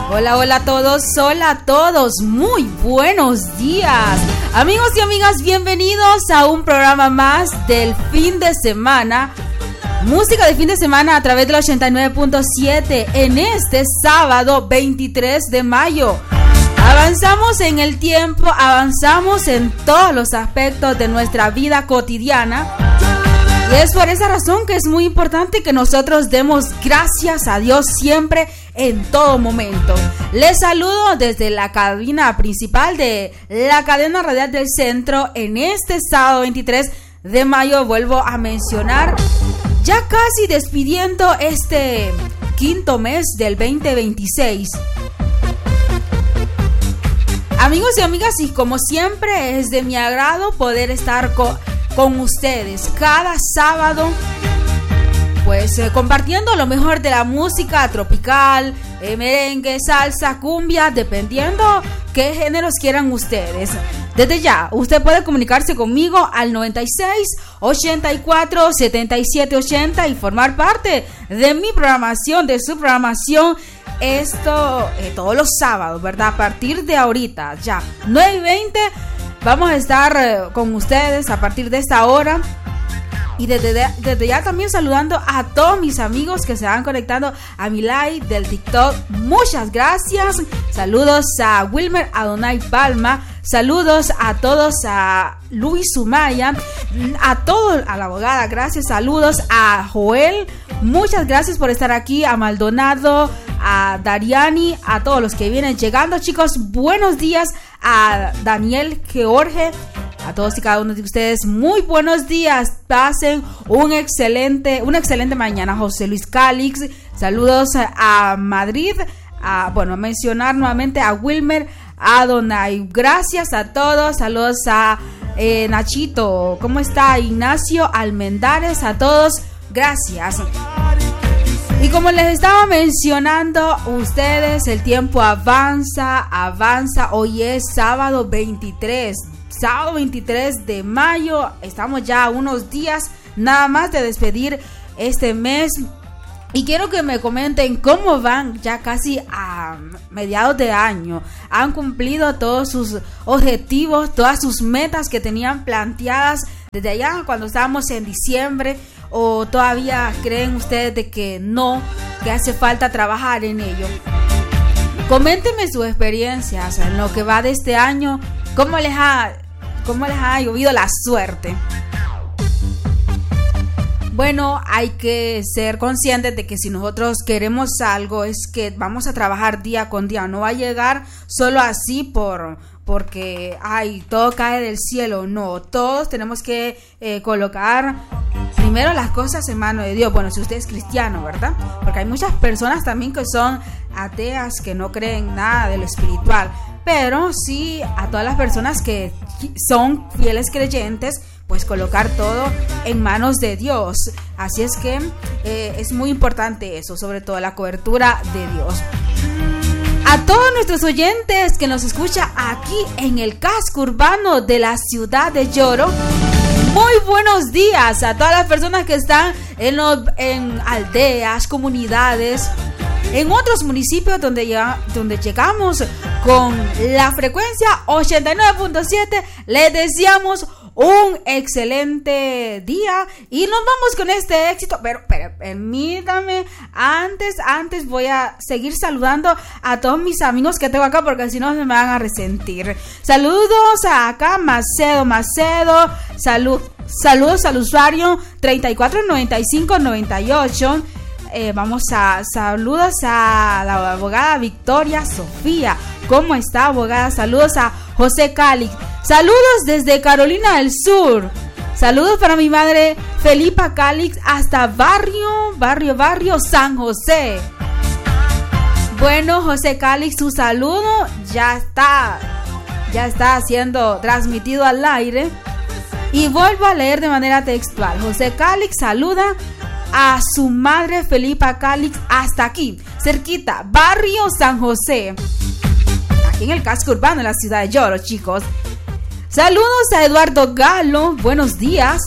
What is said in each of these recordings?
Hola, hola a todos, muy buenos días. Amigos y amigas, bienvenidos a un programa más del fin de semana. Música de fin de semana a través del 89.7 en este sábado 23 de mayo. Avanzamos en el tiempo, avanzamos en todos los aspectos de nuestra vida cotidiana. Y es por esa razón que es muy importante que nosotros demos gracias a Dios siempre, en todo momento. Les saludo desde la cabina principal de la cadena radial del centro en este sábado 23 de mayo. Vuelvo a mencionar, ya casi despidiendo este quinto mes del 2026. Amigos y amigas, y como siempre es de mi agrado poder estar con ustedes cada sábado, pues compartiendo lo mejor de la música tropical, merengue, salsa, cumbia, dependiendo qué géneros quieran ustedes. Desde ya, usted puede comunicarse conmigo al 96 84 77 80 y formar parte de mi programación, de su programación. Esto todos los sábados, ¿verdad? A partir de ahorita, ya 9:20, vamos a estar con ustedes a partir de esta hora. Y desde ya también saludando a todos mis amigos que se van conectando a mi live del TikTok. Muchas gracias. Saludos a Wilmer Adonai Palma. Saludos a todos, a Luis Sumaya, a todos, a la abogada, gracias. Saludos a Joel. Muchas gracias por estar aquí. A Maldonado, a Dariani, a todos los que vienen llegando, chicos. Buenos días. A Daniel George. A todos y cada uno de ustedes, muy buenos días. Pasen una excelente mañana. José Luis Calix, saludos a Madrid. A mencionar nuevamente a Wilmer Adonai. Gracias a todos. Saludos a Nachito. ¿Cómo está? Ignacio Almendares. A todos, gracias. Y como les estaba mencionando ustedes, el tiempo avanza. Hoy es sábado 23 de mayo. Estamos ya a unos días nada más de despedir este mes. Y quiero que me comenten cómo van ya casi a mediados de año. ¿Han cumplido todos sus objetivos, todas sus metas que tenían planteadas desde allá cuando estábamos en diciembre? ¿O todavía creen ustedes de que no, que hace falta trabajar en ello? Coméntenme sus experiencias en lo que va de este año. ¿Cómo les ha llovido la suerte? Bueno, hay que ser conscientes de que si nosotros queremos algo es que vamos a trabajar día con día. No va a llegar solo así porque todo cae del cielo. No, todos tenemos que colocar primero las cosas en mano de Dios. Bueno, si usted es cristiano, ¿verdad? Porque hay muchas personas también que son ateas, que no creen nada de lo espiritual. Pero sí, a todas las personas que son fieles creyentes, pues colocar todo en manos de Dios. Así es que es muy importante eso, sobre todo la cobertura de Dios. A todos nuestros oyentes que nos escuchan aquí en el casco urbano de la ciudad de Yoro, muy buenos días. A todas las personas que están en aldeas, comunidades, en otros municipios donde llegamos con la frecuencia 89.7, les deseamos un excelente día y nos vamos con este éxito. Pero permítame, antes voy a seguir saludando a todos mis amigos que tengo acá, porque si no se me van a resentir. Saludos a acá, Macedo. Saludos al usuario 349598. Saludos a la abogada Victoria Sofía. ¿Cómo está, abogada? Saludos a José Calix. Saludos desde Carolina del Sur. Saludos para mi madre Felipa Calix hasta barrio San José. Bueno, José Calix, su saludo ya está siendo transmitido al aire. Y vuelvo a leer de manera textual. José Calix saluda a su madre Felipa Calix hasta aquí, cerquita, barrio San José, aquí en el casco urbano de la ciudad de Yoro, chicos. Saludos a Eduardo Galo, buenos días.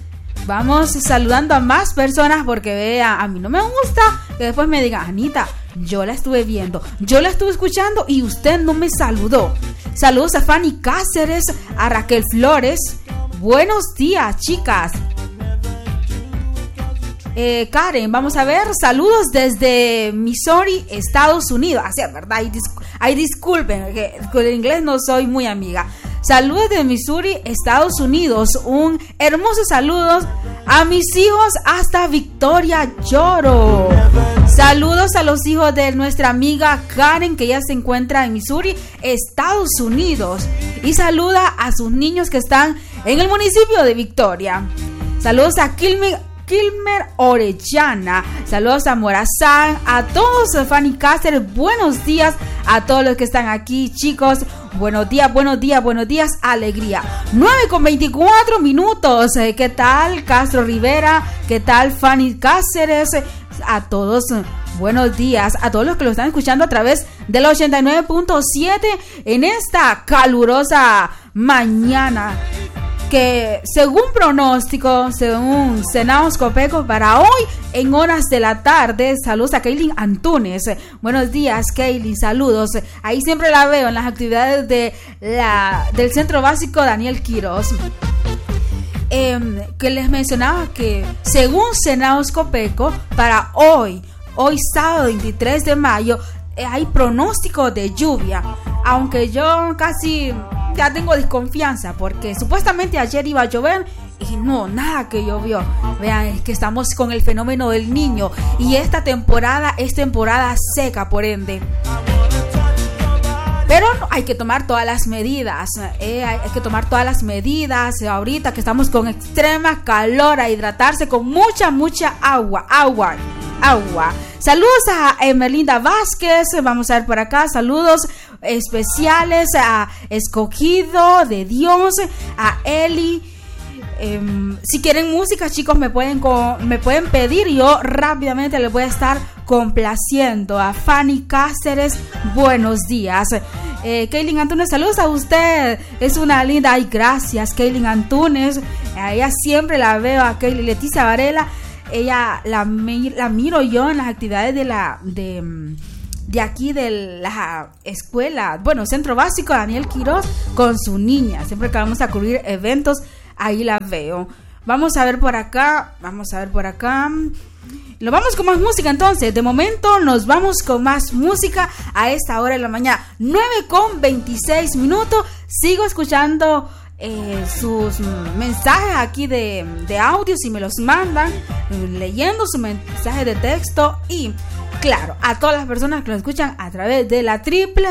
Vamos saludando a más personas porque vea, a mí no me gusta que después me digan, Anita, yo la estuve viendo, yo la estuve escuchando y usted no me saludó. Saludos a Fanny Cáceres, a Raquel Flores. Buenos días, chicas. Karen, vamos a ver, saludos desde Missouri, Estados Unidos. Así es, ¿verdad? Ay, disculpen, que con el inglés no soy muy amiga. Saludos de Missouri, Estados Unidos. Un hermoso saludo a mis hijos hasta Victoria Lloro. Saludos a los hijos de nuestra amiga Karen, que ya se encuentra en Missouri, Estados Unidos. Y saluda a sus niños que están en el municipio de Victoria. Saludos a Kilmer Orellana, saludos a Morazán, a todos, Fanny Cáceres, buenos días a todos los que están aquí, chicos, buenos días, alegría. 9:24. ¿Qué tal, Castro Rivera? ¿Qué tal, Fanny Cáceres? A todos, buenos días, a todos los que lo están escuchando a través del 89.7 en esta calurosa mañana, que según pronóstico, según Senaos Copeco, para hoy en horas de la tarde. Saludos a Kaylin Antunes. Buenos días, Kaylin, saludos. Ahí siempre la veo en las actividades del Centro Básico Daniel Quiroz. Que les mencionaba que según Senaos Copeco, para hoy sábado 23 de mayo, hay pronóstico de lluvia, aunque yo casi ya tengo desconfianza porque supuestamente ayer iba a llover y no, nada que llovió. Vean, es que estamos con el fenómeno del Niño y esta temporada es temporada seca, por ende. Pero hay que tomar todas las medidas, hay que tomar todas las medidas ahorita que estamos con extrema calor, a hidratarse con mucha agua. Saludos a Emelinda Vázquez, vamos a ver por acá, saludos especiales a Escogido de Dios, a Eli. Si quieren música, chicos, me pueden pedir, yo rápidamente les voy a estar complaciendo. A Fanny Cáceres, buenos días. Kaylin Antunes, saludos a usted, es una linda. Ay, gracias, Kaylin Antunes. A ella siempre la veo, a Kaylin. Leticia Varela, ella la miro yo en las actividades de aquí de la escuela, Centro Básico Daniel Quiroz, con su niña. Siempre que vamos a cubrir eventos, ahí la veo. Vamos a ver por acá. Lo vamos con más música entonces. De momento nos vamos con más música a esta hora de la mañana. 9:26. Sigo escuchando sus mensajes aquí de audio, si me los mandan, leyendo su mensaje de texto. Y claro, a todas las personas que lo escuchan a través de la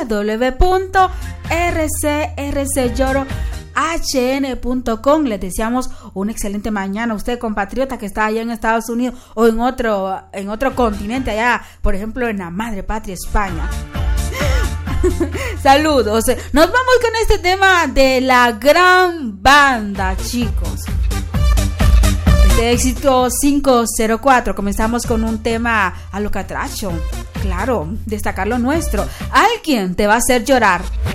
www.rcrclloro.hn.com. Les deseamos una excelente mañana. Usted, compatriota que está allá en Estados Unidos o en otro continente, allá, por ejemplo, en la madre patria España. Saludos. Nos vamos con este tema de la gran banda, chicos. De éxito 504. Comenzamos con un tema a lo catracho. Claro, destacar lo nuestro. Alguien te va a hacer llorar.